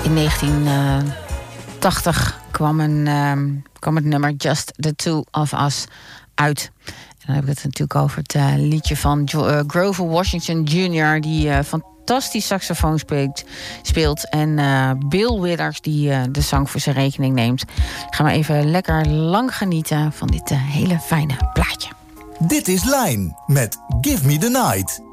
In 1980 kwam het nummer Just the Two of Us uit. En dan heb ik het natuurlijk over het liedje van Grover Washington Jr. die fantastisch saxofoon speelt. En Bill Withers die de zang voor zijn rekening neemt. Gaan we even lekker lang genieten van dit hele fijne plaatje. Dit is Line met Give Me the Night.